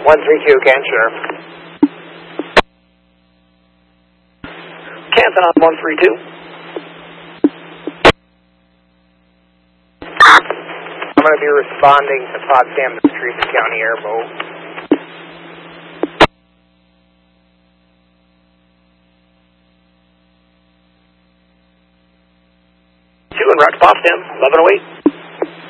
132, Can Sheriff. Canton on 132. I'm going to be responding to Potsdam to Teresa County Airboat. 2 en route to Potsdam, 1108.